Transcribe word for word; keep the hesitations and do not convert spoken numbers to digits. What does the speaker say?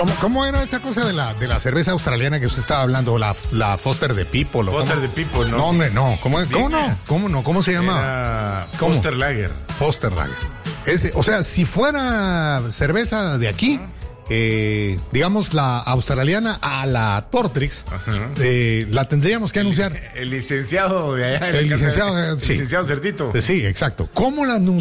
¿Cómo, ¿Cómo era esa cosa de la, de la cerveza australiana que usted estaba hablando? La, la Foster de People. Foster ¿cómo? de People, ¿no? No, hombre, no. ¿Cómo, ¿cómo no? ¿Cómo no? ¿Cómo se llama? Era ¿Cómo? Foster Lager. Foster Lager. Ese, o sea, si fuera cerveza de aquí, eh, digamos la australiana a la Tortrix, eh, la tendríamos que anunciar. El, el licenciado de allá. El licenciado, el sí. licenciado Cerdito. Sí, exacto. ¿Cómo la anunciamos?